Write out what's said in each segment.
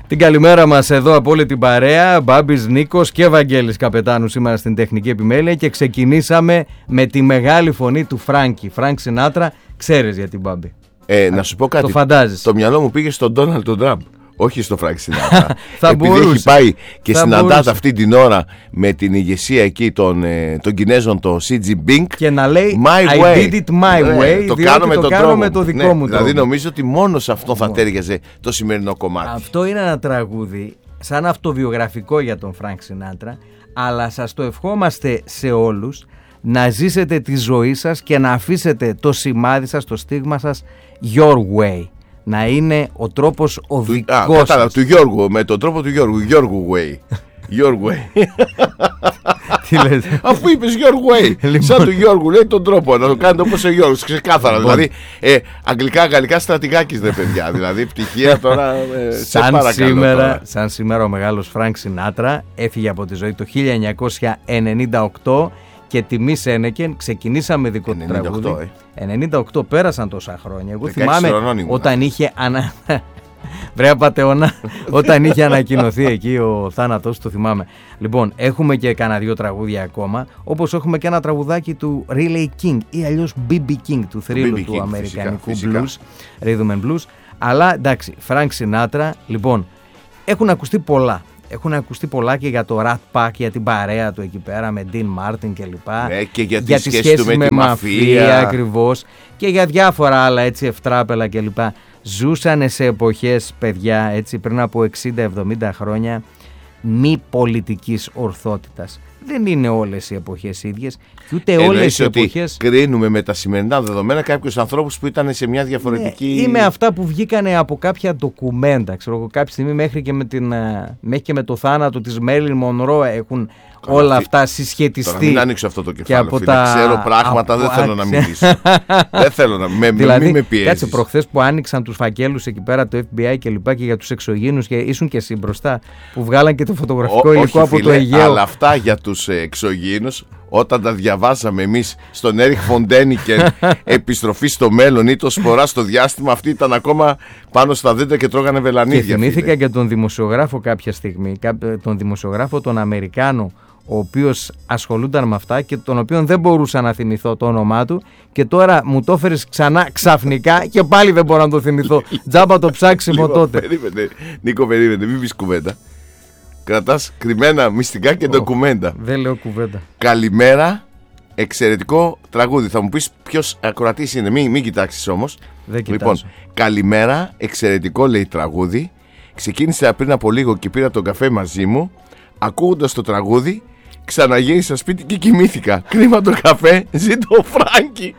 Την καλημέρα μας εδώ από όλη την παρέα. Μπάμπης, Νίκος και Βαγγέλης Καπετάνου σήμερα στην τεχνική επιμέλεια και ξεκινήσαμε με τη μεγάλη φωνή του Φράνκι. Φρανκ Σινάτρα, ξέρεις γιατί, Μπάμπη? Να σου πω κάτι. Το φαντάζεσαι? Το μυαλό μου πήγε στον Ντόναλντ Τραμπ. Όχι στο Φρανκ Σινάτρα. Επειδή μπορούσε. Έχει πάει και συναντάται αυτή την ώρα με την ηγεσία εκεί των Κινέζων, το Xi Jinping. Και να λέει my I way. did it my way. Το κάνω με το δικό μου τρόπο. Δηλαδή νομίζω ότι μόνο σε αυτό θα τέριαζε το σημερινό κομμάτι. Αυτό είναι ένα τραγούδι σαν αυτοβιογραφικό για τον Φρανκ Σινάτρα. Αλλά σας το ευχόμαστε σε όλους να ζήσετε τη ζωή σας και να αφήσετε το σημάδι σας, το στίγμα σας your way. Να είναι ο τρόπος ο δικός σας. Του Γιώργου, με τον τρόπο του Γιώργου. Γιώργου way. Your way. Τι λες? Αφού είπες your way, Λοιπόν. σαν του Γιώργου, λέει τον τρόπο να το κάνετε όπως ο Γιώργος, ξεκάθαρα. Λοιπόν. Δηλαδή, αγγλικά, γαλλικά στρατηγάκης δε παιδιά. Δηλαδή, πτυχία τώρα. Σαν σήμερα ο μεγάλος Φρανκ Σινάτρα έφυγε από τη ζωή το 1998 και τιμή Σένεκεν ξεκινήσαμε δικό του τραγούδι. 98, πέρασαν τόσα χρόνια. Εγώ θυμάμαι όταν είχε βρέα πατεώνα, όταν είχε ανακοινωθεί εκεί ο θάνατος, το θυμάμαι. Λοιπόν, έχουμε και κάνα δύο τραγούδια ακόμα, όπως έχουμε και ένα τραγουδάκι του Riley King ή αλλιώς BB King, του θρύλου του αμερικανικού blues, rhythm and blues. Αλλά εντάξει, Frank Sinatra, λοιπόν, έχουν ακουστεί πολλά. Έχουν ακουστεί πολλά και για το Rat Pack, για την παρέα του εκεί πέρα με Dean Martin κλπ. Ναι, και για τη σχέση του με τη μαφία. Ακριβώς. Και για διάφορα άλλα έτσι ευτράπελα κλπ. Ζούσανε σε εποχές, παιδιά, έτσι πριν από 60-70 χρόνια μη πολιτικής ορθότητας. Δεν είναι όλες οι εποχές ίδιες και ούτε όλες οι εποχές. Κρίνουμε με τα σημερινά δεδομένα κάποιους ανθρώπους που ήταν σε μια διαφορετική. Ναι, ή με αυτά που βγήκανε από κάποια ντοκουμέντα. Ξέρω, κάποια στιγμή μέχρι και με το θάνατο της Μέριλιν Μονρό έχουν όλα αυτά συσχετιστεί. Τώρα μην ανοίξω αυτό το κεφάλαιο. Ξέρω πράγματα, δεν θέλω να μιλήσω. Δεν θέλω να δηλαδή, μην με πιέζεις. Κάτσε προχθές που άνοιξαν τους φακέλους εκεί πέρα το FBI και λοιπά και για τους εξωγήινους και ήσουν και εσύ μπροστά που βγάλαν και το φωτογραφικό υλικό από το Αιγαίο. Αλλά αυτά για τους εξωγήινους όταν τα διαβάσαμε εμείς στον Έριχ Φοντένικεν επιστροφή στο μέλλον ή το Σπορά στο διάστημα, αυτοί ήταν ακόμα πάνω στα δέντρα και τρώγανε βελανίδια. Και θυμήθηκα και τον δημοσιογράφο κάποια στιγμή, τον δημοσιογράφο τον Αμερικάνο, ο οποίος ασχολούνταν με αυτά και τον οποίον δεν μπορούσα να θυμηθώ το όνομά του και τώρα μου το έφερες ξανά ξαφνικά και πάλι δεν μπορώ να το θυμηθώ. Τζάμπα το ψάξιμο τότε. Περίμενε, Νίκο, περίμενε, μην πεις κουβέντα. Κρατάς κρυμμένα μυστικά και ντοκουμέντα. Δεν λέω κουβέντα. Καλημέρα, εξαιρετικό τραγούδι. Θα μου πεις ποιος ακροατής είναι, μην κοιτάξεις όμως. Δεν κοιτάζω. Λοιπόν, καλημέρα, εξαιρετικό λέει τραγούδι. Ξεκίνησα πριν από λίγο και πήρα τον καφέ μαζί μου. Ακούγοντας το τραγούδι, ξαναγύρισα σπίτι και κοιμήθηκα. Κρίμα το καφέ, ζήτω ο Φράνκι.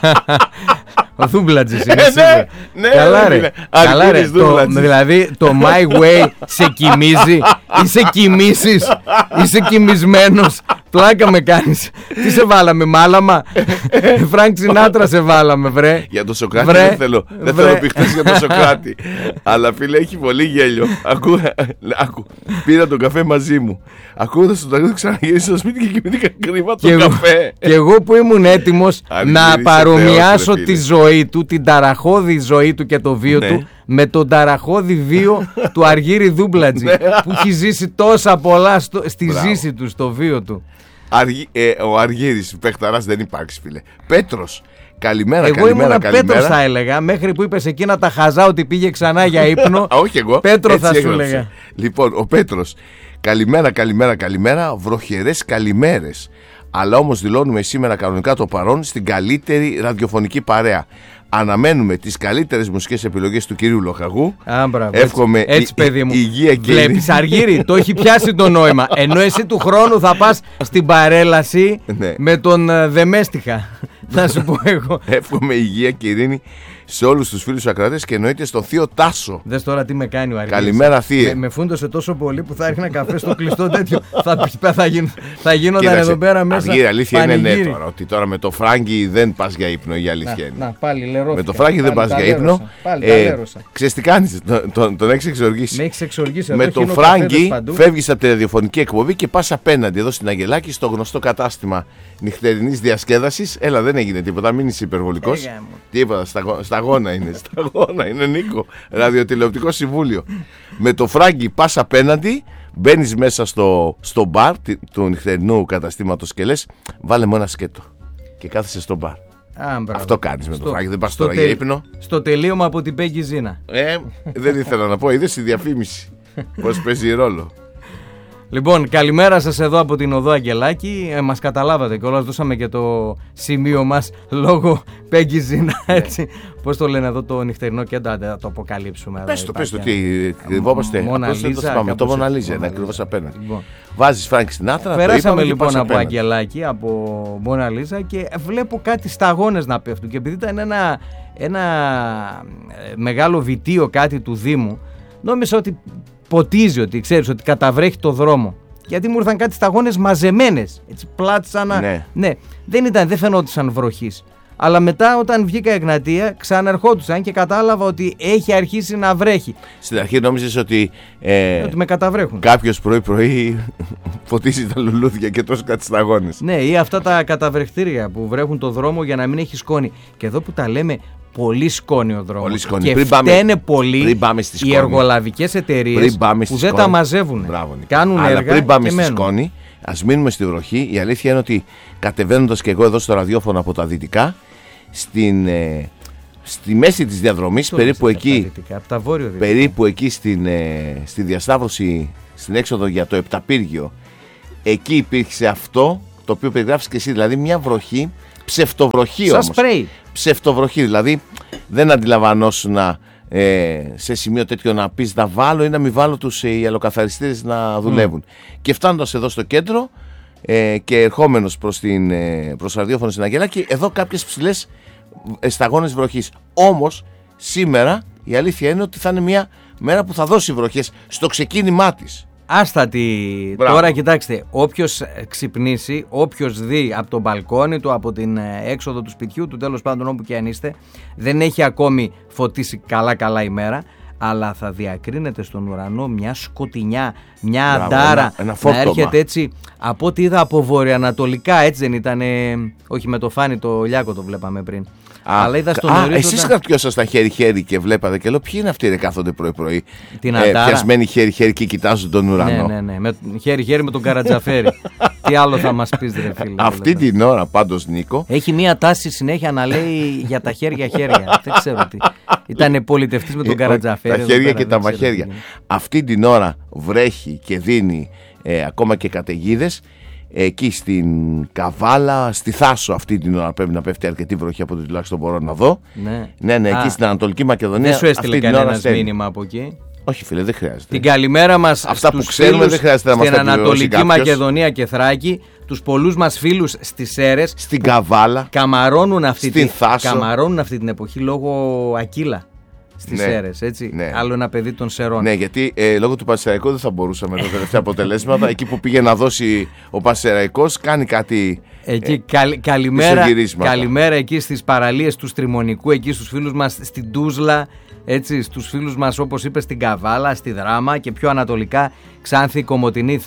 Ο Δούμπλατζης είναι σίγουρα. Ναι, καλά ρε. Καλά ρε. Δηλαδή το My Way σε κοιμίζει ή σε κοιμήσεις, είσαι κοιμισμένος. Πλάκα με κάνεις. Τι σε βάλαμε, μάλαμα? Φρανκ Σινάτρα σε βάλαμε, βρε. Για τον Σοκράτη δεν θέλω πιχτές για τον Σοκράτη. Αλλά φίλε, έχει πολύ γέλιο. Άκου, πήρα τον καφέ μαζί μου. Ακούγοντας το τραγούδι, ξαναγύρισα στο σπίτι και κοιμήθηκα. Κρίμα το καφέ. Και εγώ που ήμουν έτοιμος να παρομοιάσω τη ζωή του, την ταραχώδη ζωή του και το βίο του με τον ταραχώδη βίο του Αργύρη Δούμπλατζη που έχει ζήσει τόσα πολλά στη ζήση του, στο βίο του. Ο Αργύρης παιχταράς δεν υπάρχει, φίλε. Πέτρος, καλημέρα. Εγώ ήμουν Πέτρος θα έλεγα, μέχρι που είπες εκείνα τα χαζά ότι πήγε ξανά για ύπνο. Όχι εγώ. Πέτρο θα σου έλεγα. Λοιπόν, ο Πέτρος, καλημέρα, βροχερές καλημέρες. Αλλά όμως δηλώνουμε σήμερα κανονικά το παρόν στην καλύτερη ραδιοφωνική παρέα. Αναμένουμε τις καλύτερες μουσικές επιλογές του κυρίου Λοχαγού. Εύχομαι έτσι, παιδί μου. Υγεία και βλέπεις Αργύρη, το έχει πιάσει το νόημα. Ενώ εσύ του χρόνου θα πας στην παρέλαση με τον Δεμέστιχα. Να σου πω εγώ. Εύχομαι υγεία και ειρήνη σε όλους τους φίλους ακροατές και εννοείται στον θείο Τάσο. Δες τώρα τι με κάνει ο Αργύρης. Καλημέρα, θεία. Με φούντωσε τόσο πολύ που θα έρχνα καφέ στο κλειστό τέτοιο. θα γίνονταν εδώ πέρα μέσα. Αργύρη, αλήθεια είναι τώρα. Ότι τώρα με το Φράγκι δεν πας για ύπνο, η αλήθεια είναι. Να, πάλι λερώθηκα. Με το Φράγκι δεν πας για ύπνο. Ξέρεις τι κάνεις, τον έχεις εξοργήσει. Με έχεις εξοργήσει. Με το Φράγκι φεύγεις από τη ραδιοφωνική εκπομπή και πας απέναντι εδώ στην Αγγελάκη στο γνωστό κατάστημα νυχτερινής διασκέδασης. Έλα, δεν έγινε τίποτα, μην είσαι υπερβολικός. Τίποτα, στα Σταγόνα είναι Νίκο. Ραδιοτηλεοπτικό συμβούλιο. Με το Φράγκη πας απέναντι, μπαίνεις μέσα στο μπαρ του νυχτερινού καταστήματος και λες βάλε μου ένα σκέτο. Και κάθεσαι στο μπαρ. Αυτό κάνεις με το Φράγκη, δεν πας τώρα για ύπνο. Στο τελείωμα από την Πέγγι Ζήνα. Δεν ήθελα να πω, είδες τη διαφήμιση. Πώς παίζει ρόλο. Λοιπόν, καλημέρα σας εδώ από την Οδό Αγγελάκη. Μας καταλάβατε κιόλας, δώσαμε και το σημείο μας λόγω Πέγγι Ζήνα, έτσι. Πώς το λένε εδώ το νυχτερινό κέντρο, θα το αποκαλύψουμε. Πες το, τι κρυβόμαστε. Το Μόνα Λίζα, είναι ακριβώς απέναντι. Βάζεις Φράγκη Σινάτρα. Περάσαμε λοιπόν από Αγγελάκη, από Μόνα Λίζα και βλέπω κάτι σταγόνες να πέφτουν. Και επειδή ήταν ένα μεγάλο βιτίο κάτι του Δήμου, νόμιζα ότι ποτίζει, ότι ξέρεις ότι καταβρέχει το δρόμο. Γιατί μου ήρθαν κάτι σταγόνες μαζεμένες. Έτσι πλάτσαν. Ναι, δεν φαινόντουσαν βροχής. Αλλά μετά όταν βγήκα Εγνατία ξαναρχόντουσαν και κατάλαβα ότι έχει αρχίσει να βρέχει. Στην αρχή νόμιζες ότι με καταβρέχουν. Κάποιος πρωί φωτίζει τα λουλούδια και τρώσει κάτι σταγόνες. Ναι, ή αυτά τα καταβρεχτήρια που βρέχουν το δρόμο για να μην έχει σκόνη. Και εδώ που τα λέμε, πολύ σκόνη ο δρόμος. Και φταίνε πολύ οι εργολαβικές εταιρείες που δεν τα μαζεύουν. Κάνουν έργα. Αλλά πριν πάμε στη σκόνη, ας μείνουμε στη βροχή. Η αλήθεια είναι ότι κατεβαίνοντας και εγώ εδώ στο ραδιόφωνο από τα δυτικά, στη μέση της διαδρομής, περίπου εκεί στη διασταύρωση, στην έξοδο για το Επταπύργιο, εκεί υπήρξε αυτό το οποίο περιγράφεις και εσύ, δηλαδή μια βροχή, ψευτοβροχή όμως. Ψευτοβροχή, δηλαδή δεν αντιλαμβανόσουν σε σημείο τέτοιο να πεις να βάλω ή να μην βάλω τους ιαλοκαθαριστές να δουλεύουν. Και φτάνοντας εδώ στο κέντρο και ερχόμενος προς ραδιόφωνο στην Αγγελάκη, εδώ κάποιες ψηλές σταγόνες βροχής. Όμως σήμερα η αλήθεια είναι ότι θα είναι μια μέρα που θα δώσει βροχές στο ξεκίνημά της. Άστατη. Τώρα κοιτάξτε, όποιος ξυπνήσει, όποιος δει από το μπαλκόνι του, από την έξοδο του σπιτιού του, τέλος πάντων όπου και αν είστε, δεν έχει ακόμη φωτίσει καλά ημέρα, αλλά θα διακρίνεται στον ουρανό μια σκοτεινιά, μια αντάρα να έρχεται έτσι, από ό,τι είδα από βορειοανατολικά, έτσι δεν ήτανε, όχι με το Φάνη το Λιάκο το βλέπαμε πριν. Αλλά είδα στον ορίζοντα. Εσείς κρατιώσασταν χέρι-χέρι και βλέπατε και λέω ποιοι είναι αυτοί κάθονται πρωί-πρωί. Πιασμένοι χέρι-χέρι και κοιτάζουν τον ουρανό. Ναι. Χέρι-χέρι με τον Καρατζαφέρη. Τι άλλο θα μας πεις, ρε φίλε. Αυτή την ώρα πάντως, Νίκο. Έχει μία τάση συνέχεια να λέει για τα χέρια. Δεν ξέρω τι. Ήταν πολιτευτής με τον Καρατζαφέρη. Τα χέρια και τα μαχαίρια. Αυτή την ώρα βρέχει και δίνει ακόμα και καταιγίδες. Εκεί στην Καβάλα, στη Θάσο αυτή την ώρα πρέπει να πέφτει αρκετή βροχή, από ό,τι τουλάχιστον μπορώ να δω. Ναι, εκεί στην Ανατολική Μακεδονία. Δεν σου έστειλε κανένας μήνυμα από εκεί? Όχι φίλε, δεν χρειάζεται. Την καλημέρα μας αυτά που ξέρουμε δεν χρειάζεται να μας στην Ανατολική Μακεδονία και Θράκη, τους πολλούς μας φίλους στις Σέρρες, στην Καβάλα, καμαρώνουν αυτή την εποχή λόγω Ακύλα. Στις Σέρρες, έτσι. Ναι. Άλλο ένα παιδί των Σερών. Ναι, γιατί λόγω του Πανσεραϊκού δεν θα μπορούσαμε τα τελευταία αποτελέσματα. Εκεί που πήγε να δώσει ο Πανσεραϊκός, κάνει κάτι. Εκεί καλημέρα εκεί στις παραλίες του Στριμονικού, εκεί στους φίλους μας στην Τούσλα, έτσι, στους φίλους μας όπως είπες στην Καβάλα, στη Δράμα και πιο ανατολικά Ξάνθη, Κομοτηνή,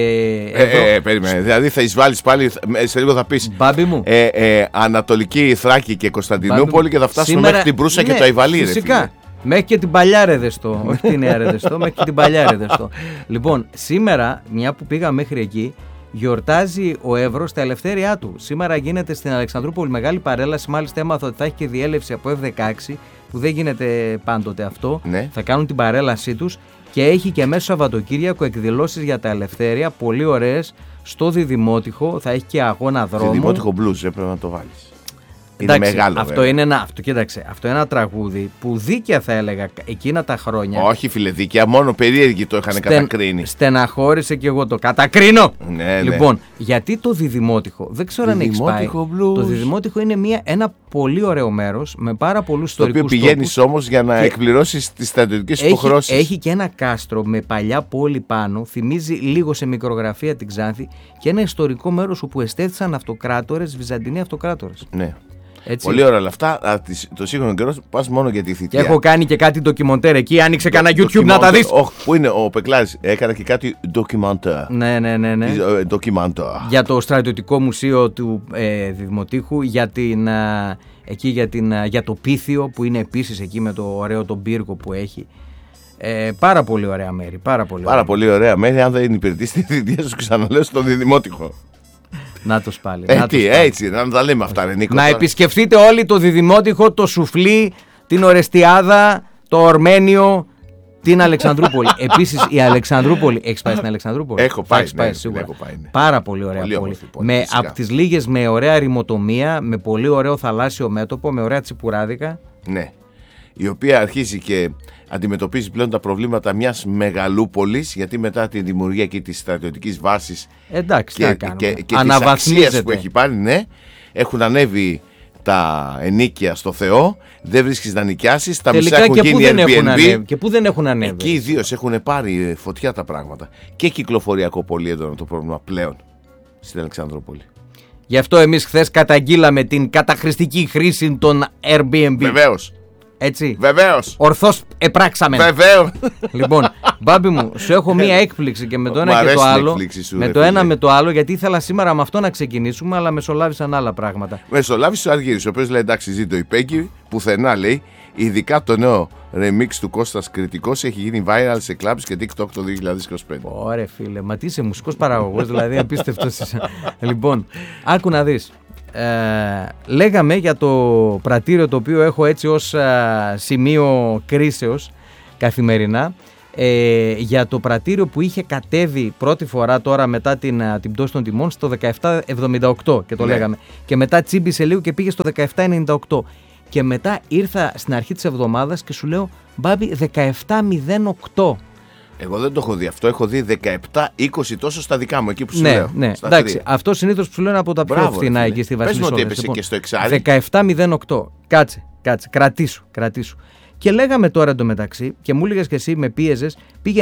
περίμενε, δηλαδή θα εισβάλλεις πάλι, σε λίγο θα πεις Μπάμπη μου. Ανατολική Θράκη και Κωνσταντινούπολη και θα φτάσουμε μέχρι την Προύσα και το Αϊβαλί. Φυσικά. Μέχρι και την παλιά Ρεδεστό, όχι την νέα Ρεδεστό, μέχρι και την παλιά Ρεδεστό. Λοιπόν, σήμερα, μια που πήγα μέχρι εκεί, γιορτάζει ο Εύρος τα ελευθέρια του. Σήμερα γίνεται στην Αλεξανδρούπολη μεγάλη παρέλαση, μάλιστα έμαθα ότι θα έχει και διέλευση από F-16, που δεν γίνεται πάντοτε αυτό. Ναι. Θα κάνουν την παρέλασή τους και έχει και μέσα Σαββατοκύριακο εκδηλώσεις για τα ελευθέρια, πολύ ωραίες, στο Διδημότυχο, θα έχει και αγώνα δρόμου. Διδημότυχο blues, έπρεπε να το βάλεις. Εντάξει, είναι μεγάλο. Αυτό είναι ένα τραγούδι που δίκαια θα έλεγα εκείνα τα χρόνια. Όχι φίλε, δίκαια, μόνο περίεργοι το είχαν κατακρίνει. Στεναχώρησε και εγώ το κατακρίνω. Ναι, λοιπόν, γιατί το Διδημότυχο, δεν ξέρω αν έχει πάει. Το Διδημότυχο είναι ένα πολύ ωραίο μέρος με πάρα πολλούς ιστορικούς τόπους. Το οποίο πηγαίνεις όμως για να εκπληρώσεις τις στρατιωτικές υποχρεώσεις. Έχει και ένα κάστρο με παλιά πόλη πάνω, θυμίζει λίγο σε μικρογραφία την Ξάνθη, και ένα ιστορικό μέρος όπου εστέθησαν αυτοκράτορες, Βυζαντινοί αυτοκράτορες. Ναι. Έτσι. Πολύ ωραία όλα αυτά. Το σύγχρονο καιρό πας μόνο για τη θητεία. Και έχω κάνει και κάτι ντοκιμοντέρ εκεί. Άνοιξε κανένα YouTube να τα δεις. Πού είναι ο Πεκλάζης? Έκανα και κάτι ντοκιμοντέρ. Ναι. Για το στρατιωτικό μουσείο του Δημοτήχου, εκεί για το Πίθιο που είναι επίσης εκεί με το ωραίο τον πύργο που έχει. Πάρα πολύ ωραία μέρη. Πάρα πολύ ωραία μέρη, αν δεν υπηρετήσει τη θητεία σου, ξαναλέω, στον Διδημότυχο. Να το πάλι. Έτσι, να τα λέμε αυτά, ρε Νίκο. Να επισκεφτείτε όλοι το Διδημότυχο, το Σουφλί, την Ορεστιάδα, το Ορμένιο, την Αλεξανδρούπολη. Επίσης η Αλεξανδρούπολη. Έχεις πάει στην Αλεξανδρούπολη? Έχω πάει, σίγουρα. Έχω πάει, ναι. Πάρα πολύ ωραία πόλη. Από τις λίγες με ωραία ρημοτομία, με πολύ ωραίο θαλάσσιο μέτωπο, με ωραία τσιπουράδικα. Ναι. Η οποία αρχίζει και αντιμετωπίζει πλέον τα προβλήματα μιας μεγαλούπολης, γιατί μετά τη δημιουργία και της στρατιωτικής βάσης και της αξίας που έχει πάρει, ναι, έχουν ανέβει τα ενοίκια στο Θεό, δεν βρίσκεις να νοικιάσεις, τα μισά έχουν γίνει Airbnb. Και πού δεν έχουν ανέβει. Εκεί ιδίως έχουν πάρει φωτιά τα πράγματα. Και κυκλοφοριακό πολύ έντονο το πρόβλημα πλέον στην Αλεξανδρούπολη. Γι' αυτό εμείς χθες καταγγείλαμε την καταχρηστική χρήση των Airbnb. Βεβαίως. Έτσι. Βεβαίως. Ορθώς επράξαμε. Βεβαίως. Λοιπόν, Μπάμπη μου, σου έχω μία έκπληξη και με το ένα και το άλλο. Με το άλλο, γιατί ήθελα σήμερα με αυτό να ξεκινήσουμε, αλλά μεσολάβησαν άλλα πράγματα. Μεσολάβησε ο Αργύρης, ο οποίος λέει εντάξει, ζει το υπέκυ, πουθενά λέει. Ειδικά το νέο remix του Κώστας Κρητικός έχει γίνει viral σε clubs και TikTok το 2025. Ωραία, φίλε, μα τι είσαι μουσικός παραγωγός, δηλαδή απίστευτος είσαι. Λοιπόν, άκου να δεις. Λέγαμε για το πρατήριο το οποίο έχω έτσι ως σημείο κρίσεως καθημερινά, για το πρατήριο που είχε κατέβει πρώτη φορά τώρα μετά την πτώση των τιμών στο 17,78 και το λέγαμε, και μετά τσίμπησε λίγο και πήγε στο 17,98 και μετά ήρθα στην αρχή της εβδομάδας και σου λέω Μπάμπη 17,08. Εγώ δεν το έχω δει αυτό. Έχω δει 17-20 τόσο στα δικά μου, εκεί που σου λέω. Ναι, εντάξει. Αυτό συνήθως που σου λένε από τα πιο φθηνά εκεί στη Βασιλισσόλα. Πες μου ότι έπεσε και στο εξάρι. 17,08. Κάτσε. Κρατήσου. Και λέγαμε τώρα εντωμεταξύ και μου έλεγες και εσύ με πίεζες, πήγε